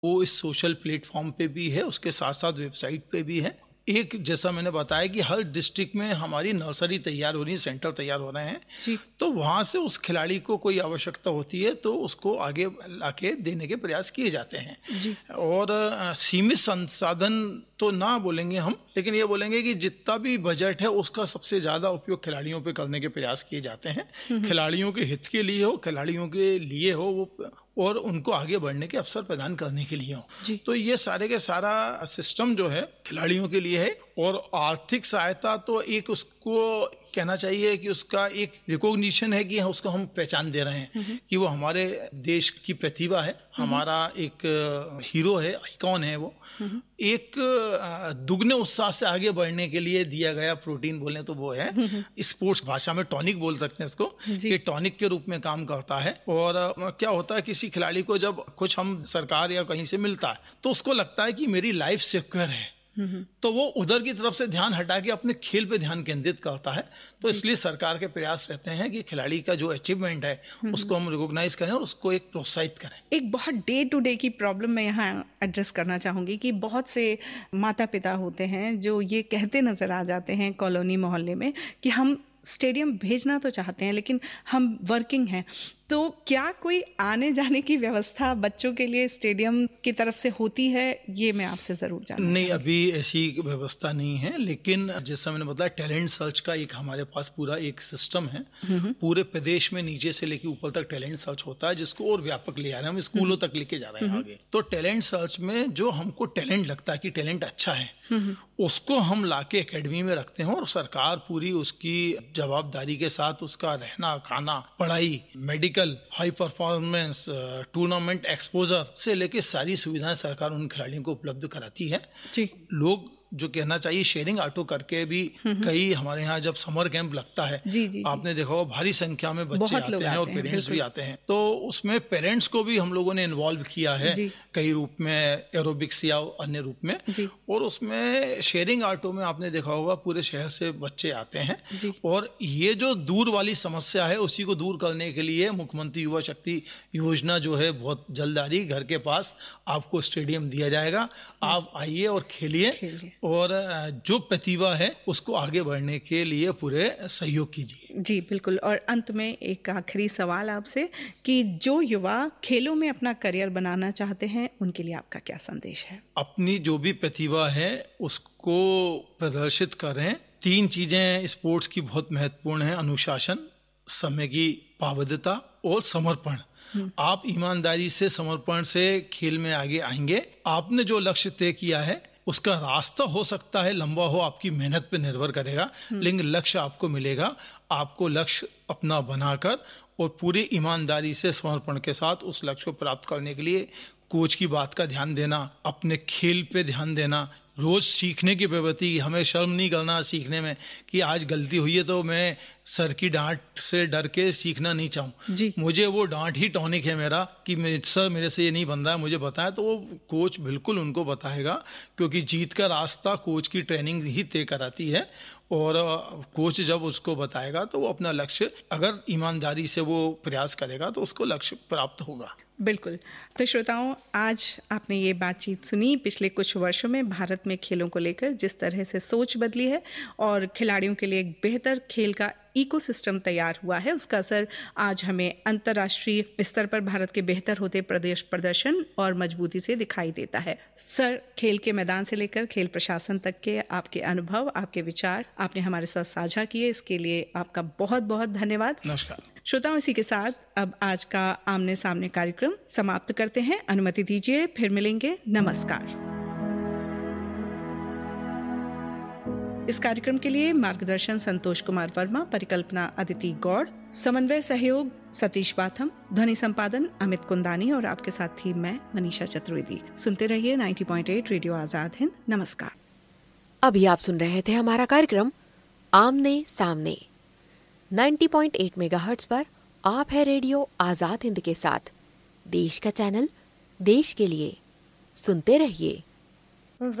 वो इस social platform पे भी है, उसके साथ साथ वेबसाइट पे भी है। एक जैसा मैंने बताया कि हर डिस्ट्रिक्ट में हमारी नर्सरी तैयार हो रही है, सेंटर तैयार हो रहे हैं जी। तो वहाँ से उस खिलाड़ी को कोई आवश्यकता होती है तो उसको आगे लाके देने के प्रयास किए जाते हैं जी। और सीमित संसाधन तो ना बोलेंगे हम, लेकिन ये बोलेंगे कि जितना भी बजट है उसका सबसे ज़्यादा उपयोग खिलाड़ियों पे करने के प्रयास किए जाते हैं। खिलाड़ियों के हित के लिए हो, खिलाड़ियों के लिए हो वो, और उनको आगे बढ़ने के अवसर प्रदान करने के लिए हो। तो ये सारे के सारा सिस्टम जो है खिलाड़ियों के लिए है। और आर्थिक सहायता तो एक उसको कहना चाहिए कि उसका एक रिकॉग्निशन है कि उसको हम पहचान दे रहे हैं कि वो हमारे देश की प्रतिभा है, हमारा एक हीरो है, आइकॉन है वो। एक दुगने उत्साह से आगे बढ़ने के लिए दिया गया प्रोटीन बोले तो वो है, स्पोर्ट्स भाषा में टॉनिक बोल सकते हैं इसको। ये टॉनिक के रूप में काम करता है। और क्या होता है, किसी खिलाड़ी को जब कुछ हम सरकार या कहीं से मिलता है तो उसको लगता है कि मेरी लाइफ सिक्योर है, तो वो उधर की तरफ से ध्यान हटा के अपने खेल पे ध्यान केंद्रित करता है। तो इसलिए सरकार के प्रयास रहते हैं कि खिलाड़ी का जो अचीवमेंट है उसको हम रिकॉग्नाइज करें और उसको एक प्रोत्साहित करें। एक बहुत डे टू डे की प्रॉब्लम मैं यहाँ एड्रेस करना चाहूँगी कि बहुत से माता पिता होते हैं जो ये कहते नज़र आ जाते हैं कॉलोनी मोहल्ले में कि हम स्टेडियम भेजना तो चाहते हैं लेकिन हम वर्किंग हैं, तो क्या कोई आने जाने की व्यवस्था बच्चों के लिए स्टेडियम की तरफ से होती है? ये मैं आपसे ज़रूर जानना नहीं, अभी ऐसी व्यवस्था नहीं है, लेकिन जैसा मैंने बताया टैलेंट सर्च का एक हमारे पास पूरा एक सिस्टम है। पूरे प्रदेश में नीचे से लेके ऊपर तक टैलेंट सर्च होता है, जिसको और व्यापक ले जा रहे हैं, हम स्कूलों तक लेके जा रहे हैं आगे। तो टैलेंट सर्च में जो हमको टैलेंट लगता है कि टैलेंट अच्छा है, उसको हम लाके एकेडमी में रखते हैं और सरकार पूरी उसकी जवाबदारी के साथ उसका रहना, खाना, पढ़ाई, medical, high performance, tournament exposure से लेके सारी सुविधाएं सरकार उन खिलाड़ियों को उपलब्ध कराती है। लोग जो कहना चाहिए शेयरिंग ऑटो करके भी कई हमारे यहाँ जब समर कैंप लगता है, आपने देखा होगा भारी संख्या में बच्चे आते हैं और पेरेंट्स भी आते हैं, तो उसमें पेरेंट्स को भी हम लोगों ने इन्वॉल्व किया है कई रूप में, एरोबिक्स या अन्य रूप में। और उसमें शेयरिंग ऑटो में आपने देखा होगा पूरे शहर से बच्चे आते हैं। और ये जो दूर वाली समस्या है उसी को दूर करने के लिए मुख्यमंत्री युवा शक्ति योजना जो है बहुत जल्द आ रही, घर के पास आपको स्टेडियम दिया जाएगा, आप आइए और खेलिए और जो प्रतिभा है उसको आगे बढ़ने के लिए पूरे सहयोग कीजिए। जी बिल्कुल। और अंत में एक आखिरी सवाल आपसे कि जो युवा खेलों में अपना करियर बनाना चाहते हैं उनके लिए आपका क्या संदेश है? अपनी जो भी प्रतिभा है उसको प्रदर्शित करें। 3 चीजें स्पोर्ट्स की बहुत महत्वपूर्ण है, अनुशासन, समय की पाबंदता और समर्पण। आप ईमानदारी से, समर्पण से खेल में आगे आएंगे। आपने जो लक्ष्य तय किया है उसका रास्ता हो सकता है लंबा हो, आपकी मेहनत पे निर्भर करेगा, लेकिन लक्ष्य आपको मिलेगा। आपको लक्ष्य अपना बनाकर और पूरी ईमानदारी से, समर्पण के साथ उस लक्ष्य को प्राप्त करने के लिए कोच की बात का ध्यान देना, अपने खेल पे ध्यान देना, रोज सीखने की प्रवृत्ति, हमें शर्म नहीं करना सीखने में कि आज गलती हुई है तो मैं सर की डांट से डर के सीखना नहीं चाहूँ, मुझे वो डांट ही टॉनिक है मेरा कि सर मेरे से ये नहीं बन रहा है, मुझे बताया, तो वो कोच बिल्कुल उनको बताएगा, क्योंकि जीत का रास्ता कोच की ट्रेनिंग ही तय कराती है। और कोच जब उसको बताएगा तो वो अपना लक्ष्य अगर ईमानदारी से वो प्रयास करेगा तो उसको लक्ष्य प्राप्त होगा। बिल्कुल। तो श्रोताओं, आज आपने ये बातचीत सुनी पिछले कुछ वर्षों में भारत में खेलों को लेकर जिस तरह से सोच बदली है और खिलाड़ियों के लिए एक बेहतर खेल का इकोसिस्टम तैयार हुआ है, उसका असर आज हमें अंतर्राष्ट्रीय स्तर पर भारत के बेहतर होते प्रदेश प्रदर्शन और मजबूती से दिखाई देता है। सर, खेल के मैदान से लेकर खेल प्रशासन तक के आपके अनुभव, आपके विचार आपने हमारे साथ साझा किए, इसके लिए आपका बहुत बहुत धन्यवाद। नमस्कार श्रोताओं, इसी के साथ अब आज का आमने सामने कार्यक्रम समाप्त करते हैं। अनुमति दीजिए, फिर मिलेंगे। नमस्कार। इस कार्यक्रम के लिए मार्गदर्शन संतोष कुमार वर्मा, परिकल्पना अदिति गौड़, समन्वय सहयोग सतीश बाथम, ध्वनि संपादन अमित कुंदानी और आपके साथ थी मैं मनीषा चतुर्वेदी। सुनते रहिए 90.8 रेडियो आजाद हिंद। नमस्कार। अभी आप सुन रहे थे हमारा कार्यक्रम आमने सामने 90.8 मेगाहर्ट्ज पर। आप है रेडियो आजाद हिंद के साथ, देश का चैनल, देश के लिए। सुनते रहिए।